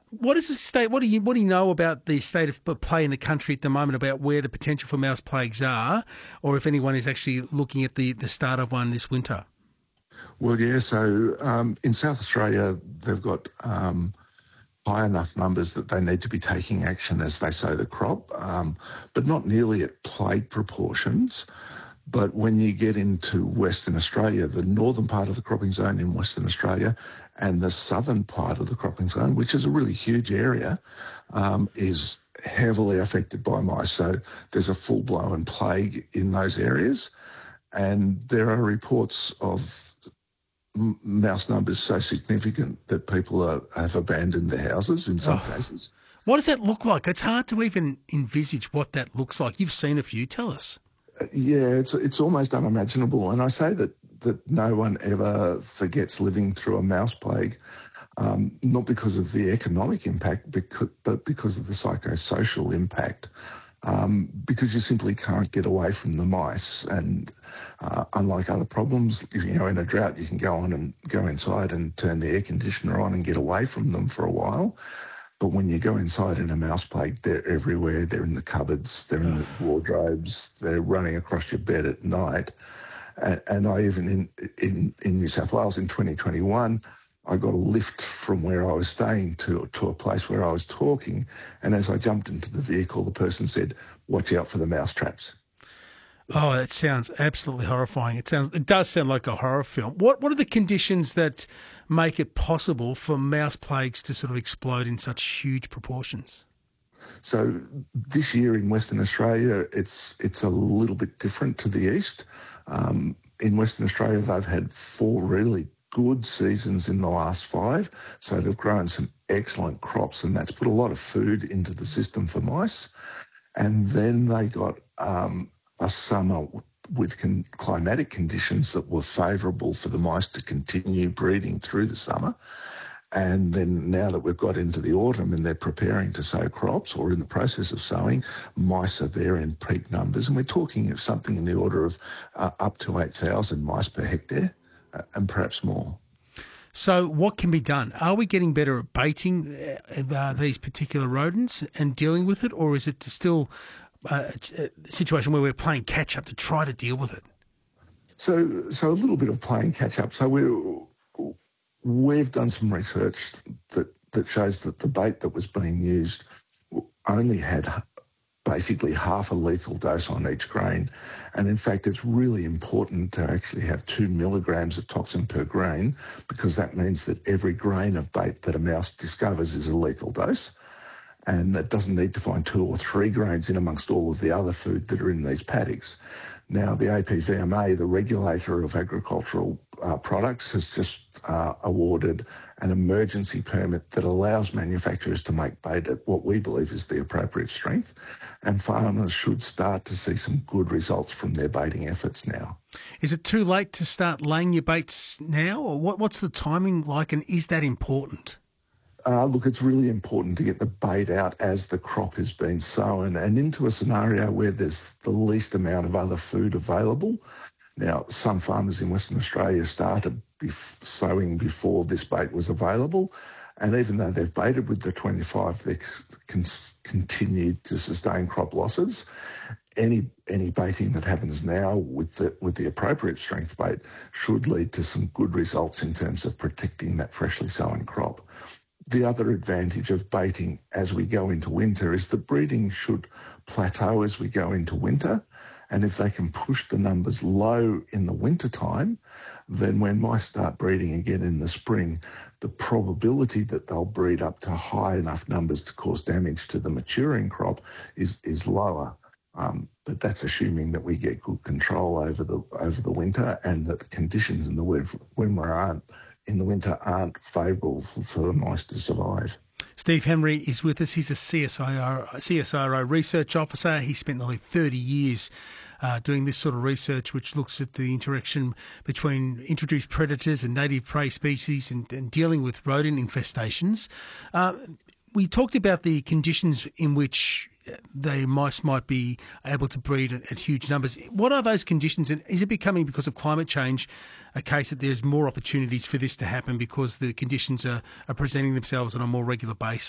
What is the state? What do you know about the state of play in the country at the moment about where the potential for mouse plagues are, or if anyone is actually looking at the start of one this winter? Well, yeah, so in South Australia, they've got high enough numbers that they need to be taking action as they sow the crop, but not nearly at plague proportions. But when you get into Western Australia, the northern part of the cropping zone in Western Australia and the southern part of the cropping zone, which is a really huge area, is heavily affected by mice. So there's a full-blown plague in those areas. And there are reports of mouse numbers so significant that people have abandoned their houses in some cases. What does that look like? It's hard to even envisage what that looks like. You've seen a few. Tell us. Yeah, it's almost unimaginable. And I say that no one ever forgets living through a mouse plague, not because of the economic impact, but because of the psychosocial impact. Because you simply can't get away from the mice. And unlike other problems, in a drought, you can go inside and turn the air conditioner on and get away from them for a while. But when you go inside in a mouse plague, they're everywhere. They're in the cupboards, they're in the wardrobes, they're running across your bed at night. And I even in New South Wales in 2021, I got a lift from where I was staying to a place where I was talking. And as I jumped into the vehicle, the person said, "Watch out for the mouse traps." Oh, that sounds absolutely horrifying. It does sound like a horror film. What are the conditions that make it possible for mouse plagues to sort of explode in such huge proportions? So this year in Western Australia, it's a little bit different to the east. In Western Australia, they've had 4 really good seasons in the last 5. So they've grown some excellent crops, and that's put a lot of food into the system for mice. And then they got a summer with climatic conditions that were favourable for the mice to continue breeding through the summer. And then now that we've got into the autumn and they're preparing to sow crops or in the process of sowing, mice are there in peak numbers. And we're talking of something in the order of up to 8,000 mice per hectare and perhaps more. So what can be done? Are we getting better at baiting these particular rodents and dealing with it, or is it still a situation where we're playing catch-up to try to deal with it? So a little bit of playing catch-up. So we've done some research that shows that the bait that was being used only had basically half a lethal dose on each grain. And in fact, it's really important to actually have 2 milligrams of toxin per grain, because that means that every grain of bait that a mouse discovers is a lethal dose. And that doesn't need to find 2 or 3 grains in amongst all of the other food that are in these paddocks. Now, the APVMA, the regulator of agricultural products, has just awarded an emergency permit that allows manufacturers to make bait at what we believe is the appropriate strength, and farmers should start to see some good results from their baiting efforts now. Is it too late to start laying your baits now, or what's the timing like, and is that important? Look, it's really important to get the bait out as the crop is being sown and into a scenario where there's the least amount of other food available. Now, some farmers in Western Australia started sowing before this bait was available, and even though they've baited with the 25, they've continued to sustain crop losses. Any baiting that happens now with the appropriate strength bait should lead to some good results in terms of protecting that freshly sown crop. The other advantage of baiting as we go into winter is that breeding should plateau as we go into winter. And if they can push the numbers low in the winter time, then when mice start breeding again in the spring, the probability that they'll breed up to high enough numbers to cause damage to the maturing crop is lower. But that's assuming that we get good control over the winter and that the conditions in the winter aren't favourable for the mice to survive. Steve Henry is with us. He's a CSIRO research officer. He spent nearly 30 years doing this sort of research, which looks at the interaction between introduced predators and native prey species and dealing with rodent infestations. We talked about the conditions in which the mice might be able to breed at huge numbers. What are those conditions, and is it becoming, because of climate change, a case that there's more opportunities for this to happen because the conditions are presenting themselves on a more regular basis?